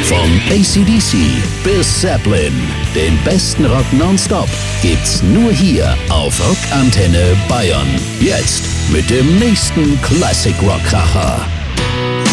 Vom AC/DC bis Zeppelin, den besten Rock nonstop gibt's nur hier auf Rockantenne Bayern. Jetzt mit dem nächsten Classic Rock Kracher.